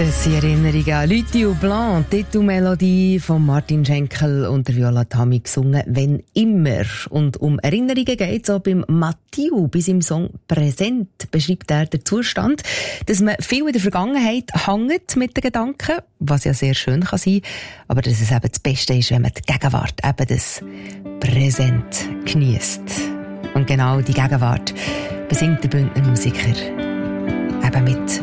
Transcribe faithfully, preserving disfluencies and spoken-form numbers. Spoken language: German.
Das sind Erinnerungen an Lutti Blanc, Titelmelodie von Martin Schenkel und der Viola Tammy gesungen, «Wenn immer». Und um Erinnerungen geht es auch beim Mathieu. Bei seinem Song «Präsent» beschreibt er den Zustand, dass man viel in der Vergangenheit hängt mit den Gedanken, was ja sehr schön kann sein, aber dass es eben das Beste ist, wenn man die Gegenwart, eben das Präsent geniesst. Und genau die Gegenwart besingt der Bündner Musiker eben mit